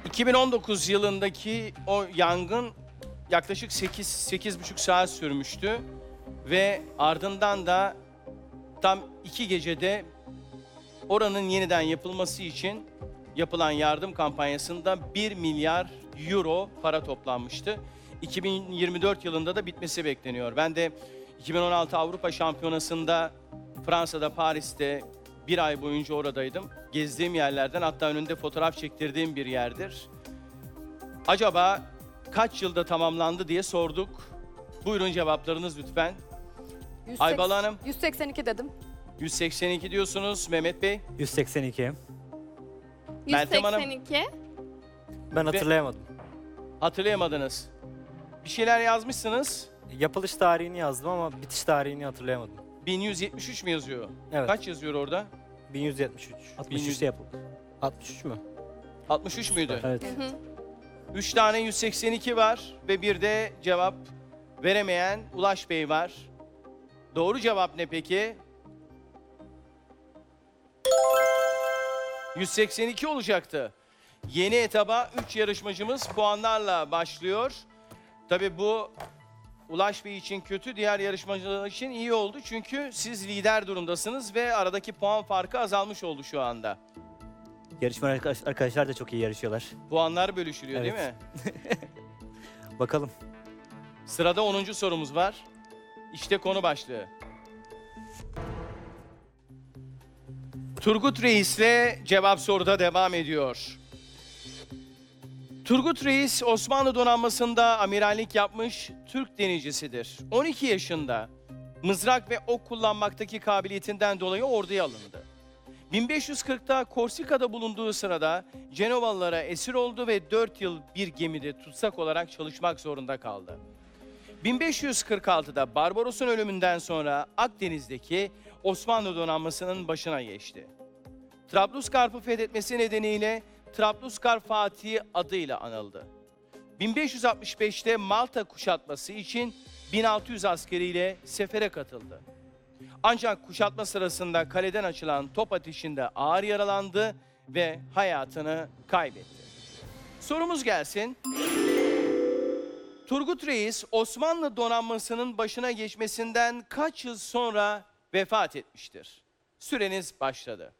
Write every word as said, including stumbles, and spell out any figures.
iki bin on dokuz yılındaki o yangın yaklaşık sekiz sekiz buçuk saat sürmüştü ve ardından da tam iki gecede oranın yeniden yapılması için yapılan yardım kampanyasında bir milyar euro para toplanmıştı. iki bin yirmi dört yılında da bitmesi bekleniyor. Ben de iki bin on altı Avrupa Şampiyonası'nda Fransa'da, Paris'te bir ay boyunca oradaydım. Gezdiğim yerlerden, hatta önünde fotoğraf çektirdiğim bir yerdir. Acaba kaç yılda tamamlandı diye sorduk. Buyurun cevaplarınız lütfen. Aybalı Hanım. yüz seksen iki dedim. yüz seksen iki diyorsunuz. Mehmet Bey. yüz seksen iki. Meltem Hanım. yüz seksen iki. Ben hatırlayamadım. Hatırlayamadınız. Bir şeyler yazmışsınız. Yapılış tarihini yazdım ama bitiş tarihini hatırlayamadım. bin yüz yetmiş üç mü yazıyor? Evet. Kaç yazıyor orada? bin yüz yetmiş üç. bin yüz altmış üçte yapıldı. altmış üç mü? altmış üç müydü? Evet. Hı hı. üç tane yüz seksen iki var ve bir de cevap veremeyen Ulaş Bey var. Doğru cevap ne peki? yüz seksen iki olacaktı. Yeni etaba üç yarışmacımız puanlarla başlıyor. Tabii bu Ulaş Bey için kötü, diğer yarışmacılar için iyi oldu. Çünkü siz lider durumdasınız ve aradaki puan farkı azalmış oldu şu anda. Yarışma arkadaş- arkadaşlar da çok iyi yarışıyorlar. Puanlar bölüşülüyor değil Evet. mi? Bakalım. Sırada onuncu sorumuz var. İşte konu başlığı. Turgut Reis'le cevap soruda devam ediyor. Turgut Reis, Osmanlı donanmasında amirallik yapmış Türk denizcisidir. on iki yaşında mızrak ve ok kullanmaktaki kabiliyetinden dolayı orduya alındı. bin beş yüz kırkta Korsika'da bulunduğu sırada Cenovalılara esir oldu ve dört yıl bir gemide tutsak olarak çalışmak zorunda kaldı. bin beş yüz kırk altıda Barbaros'un ölümünden sonra Akdeniz'deki Osmanlı donanmasının başına geçti. Trablusgarp'ı fethetmesi nedeniyle Trablusgarp Fatihi adıyla anıldı. bin beş yüz altmış beşte Malta kuşatması için bin altı yüz askeriyle sefere katıldı. Ancak kuşatma sırasında kaleden açılan top ateşinde ağır yaralandı ve hayatını kaybetti. Sorumuz gelsin. Turgut Reis, Osmanlı donanmasının başına geçmesinden kaç yıl sonra vefat etmiştir? Süreniz başladı.